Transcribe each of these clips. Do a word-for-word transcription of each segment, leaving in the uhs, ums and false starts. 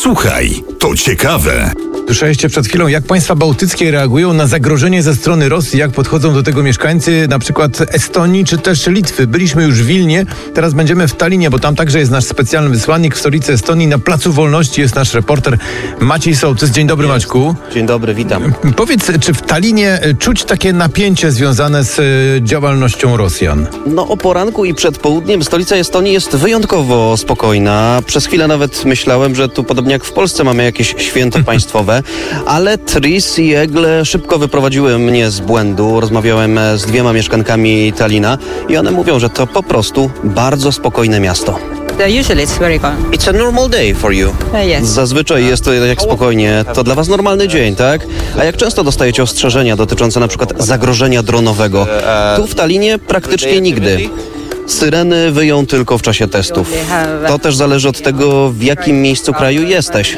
Słuchaj, to ciekawe. Słyszeliście przed chwilą, jak państwa bałtyckie reagują na zagrożenie ze strony Rosji, jak podchodzą do tego mieszkańcy na przykład Estonii czy też Litwy. Byliśmy już w Wilnie, teraz będziemy w Tallinie, bo tam także jest nasz specjalny wysłannik w stolicy Estonii. Na Placu Wolności jest nasz reporter Maciej Sołtys. Dzień dobry, Maćku. Dzień dobry, witam. Powiedz, czy w Tallinie czuć takie napięcie związane z działalnością Rosjan? No o poranku i przed południem stolica Estonii jest wyjątkowo spokojna. Przez chwilę nawet myślałem, że tu podobnie jak w Polsce mamy jakieś święto państwowe, ale Tris i Egle szybko wyprowadziły mnie z błędu. Rozmawiałem z dwiema mieszkankami Tallina i one mówią, że to po prostu bardzo spokojne miasto. Usually it's very calm. It's a normal day for you. Uh, yes. Zazwyczaj jest to jak spokojnie. To dla was normalny dzień, tak? A jak często dostajecie ostrzeżenia dotyczące na przykład zagrożenia dronowego? Tu w Tallinie praktycznie nigdy. Syreny wyją tylko w czasie testów. To też zależy od tego, w jakim miejscu kraju jesteś.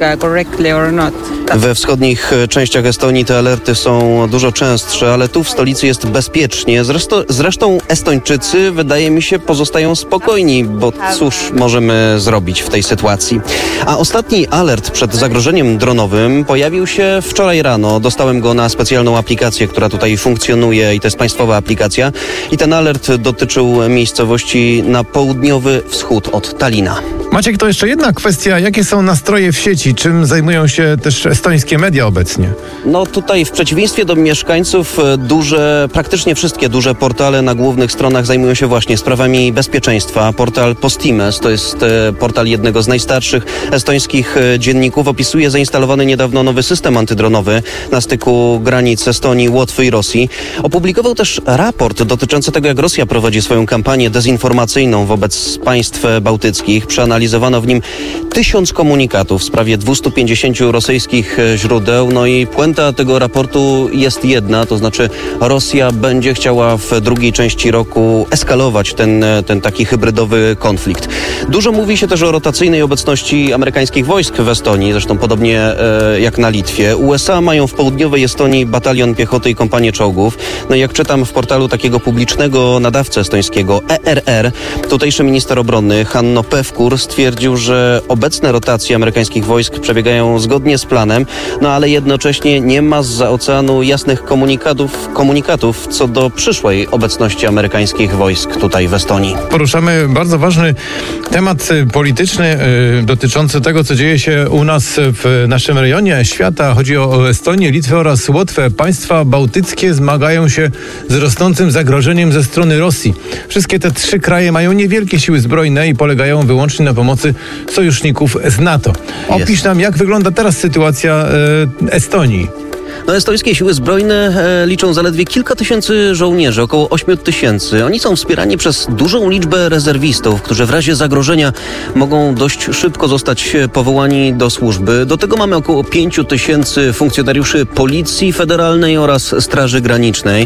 We wschodnich częściach Estonii te alerty są dużo częstsze, ale tu w stolicy jest bezpiecznie. Zresztą, zresztą Estończycy, wydaje mi się, pozostają spokojni, bo cóż możemy zrobić w tej sytuacji. A ostatni alert przed zagrożeniem dronowym pojawił się wczoraj rano. Dostałem go na specjalną aplikację, która tutaj funkcjonuje i to jest państwowa aplikacja. I ten alert dotyczył miejscowości na południowy wschód od Tallina. Maciek, to jeszcze jedna kwestia. Jakie są nastroje w sieci? Czym zajmują się też estońskie media obecnie? No tutaj w przeciwieństwie do mieszkańców duże, praktycznie wszystkie duże portale na głównych stronach zajmują się właśnie sprawami bezpieczeństwa. Portal Postimes, to jest portal jednego z najstarszych estońskich dzienników, opisuje zainstalowany niedawno nowy system antydronowy na styku granic Estonii, Łotwy i Rosji. Opublikował też raport dotyczący tego, jak Rosja prowadzi swoją kampanię dezinformacyjną wobec państw bałtyckich. Przeanalizowano w nim tysiąc komunikatów w sprawie dwustu pięćdziesięciu rosyjskich źródeł. No i puenta tego raportu jest jedna, to znaczy Rosja będzie chciała w drugiej części roku eskalować ten, ten taki hybrydowy konflikt. Dużo mówi się też o rotacyjnej obecności amerykańskich wojsk w Estonii, zresztą podobnie e, jak na Litwie. U S A mają w południowej Estonii batalion piechoty i kompanię czołgów. No i jak czytam w portalu takiego publicznego nadawcy estońskiego E R R, tutejszy minister obrony Hanno Pevkur stwierdził, że obecne rotacje amerykańskich wojsk przebiegają zgodnie z planem, no ale jednocześnie nie ma zza oceanu jasnych komunikatów, komunikatów co do przyszłej obecności amerykańskich wojsk tutaj w Estonii. Poruszamy bardzo ważny temat polityczny y, dotyczący tego, co dzieje się u nas w naszym rejonie świata. Chodzi o Estonię, Litwę oraz Łotwę. Państwa bałtyckie zmagają się z rosnącym zagrożeniem ze strony Rosji. Wszystkie te trzy kraje mają niewielkie siły zbrojne i polegają wyłącznie na pomocy sojuszników z NATO. Opisz nam, jak wygląda teraz sytuacja y, Estonii. No, estońskie siły zbrojne e, liczą zaledwie kilka tysięcy żołnierzy, około ośmiu tysięcy. Oni są wspierani przez dużą liczbę rezerwistów, którzy w razie zagrożenia mogą dość szybko zostać powołani do służby. Do tego mamy około pięciu tysięcy funkcjonariuszy Policji Federalnej oraz Straży Granicznej. E,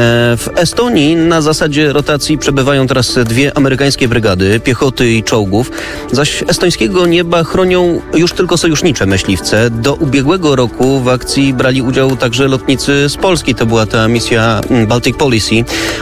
w Estonii na zasadzie rotacji przebywają teraz dwie amerykańskie brygady piechoty i czołgów, zaś estońskiego nieba chronią już tylko sojusznicze myśliwce. Do ubiegłego roku w akcji brali udział także lotnicy z Polski. To była ta misja Baltic Policy.